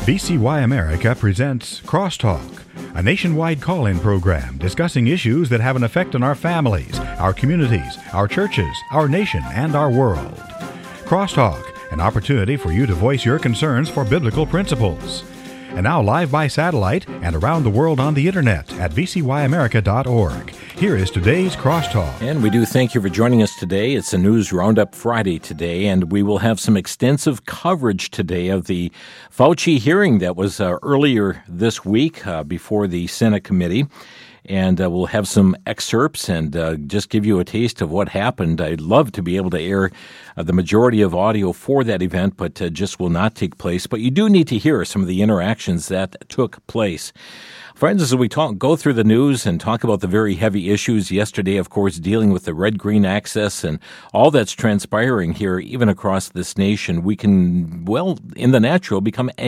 VCY America presents Crosstalk, a nationwide call-in program discussing issues that have an effect on our families, our communities, our churches, our nation, and our world. Crosstalk, an opportunity for you to voice your concerns for biblical principles. And now live by satellite and around the world on the internet at vcyamerica.org. Here is today's Crosstalk. And we do thank you for joining us today. It's a News Roundup Friday today, and we will have some extensive coverage today of the Fauci hearing that was earlier this week before the Senate committee. And we'll have some excerpts and just give you a taste of what happened. I'd love to be able to air the majority of audio for that event, but just will not take place. But you do need to hear some of the interactions that took place. Friends, as we go through the news and talk about the very heavy issues yesterday, of course, dealing with the red-green access and all that's transpiring here, even across this nation, we can, well, in the natural, become